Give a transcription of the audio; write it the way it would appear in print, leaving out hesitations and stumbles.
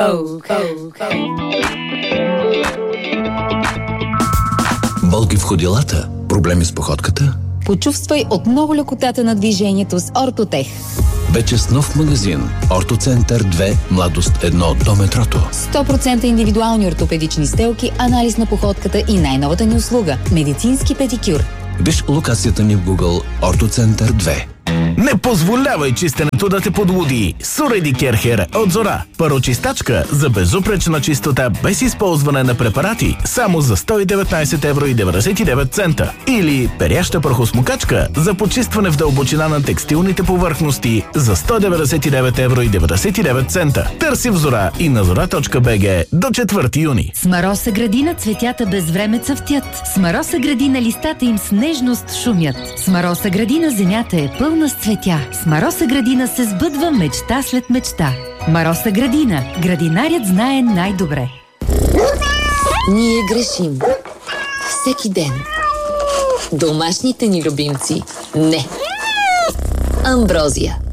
Болки в ходилата? Проблеми с походката? Почувствай отново лекотата на движението с Ортотех. Вече с нов магазин Ортоцентър 2, младост 1 до метрото. 100% индивидуални ортопедични стелки, анализ на походката и най-новата ни услуга – медицински педикюр. Виж локацията ни в Google Ортоцентър 2. Не позволявай чистенето да те подлуди. Суреди Керхер от Зора. Парочистачка за безупречна чистота без използване на препарати само за 119,99 евро. Или перяща прахосмокачка за почистване в дълбочина на текстилните повърхности за 199,99 евро. Търси в Зора и на zora.bg до 4 юни. С Мароса градина цветята без време цъфтят. С Мароса градина листата им с нежност шумят. С Мароса градина земята е пълна с цветя. С Мароса градина се сбъдва мечта след мечта. Мароса градина. Градинарят знае най-добре. Ние грешим. Всеки ден. Домашните ни любимци – не. Амброзия.